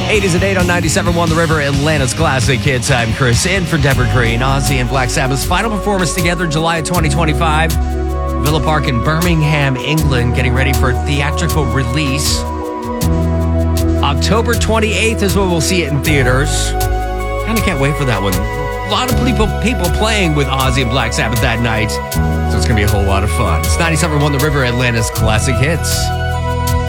80s and 8 on 97.1 The River, Atlanta's classic hits. I'm Chris, in for Deborah Green. Ozzy and Black Sabbath's final performance together in July of 2025. Villa Park in Birmingham, England, getting ready for a theatrical release. October 28th is when we'll see it in theaters. Kind of can't wait for that one. A lot of people playing with Ozzy and Black Sabbath that night. So it's going to be a whole lot of fun. It's 97.1 The River, Atlanta's classic hits.